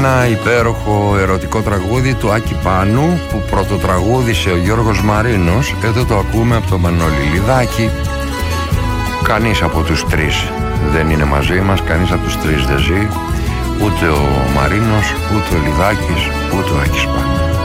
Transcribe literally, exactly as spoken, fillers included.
ένα υπέροχο ερωτικό τραγούδι του Άκη Πάνου που πρωτοτραγούδισε ο Γιώργος Μαρίνος. Εδώ το ακούμε από τον Μανώλη Λιδάκη. Κανείς από τους τρεις δεν είναι μαζί μας, κανείς από τους τρεις δεν ζει. Ούτε ο Μαρίνος, ούτε ο Λιδάκης, ούτε ο Άκης Πάνου.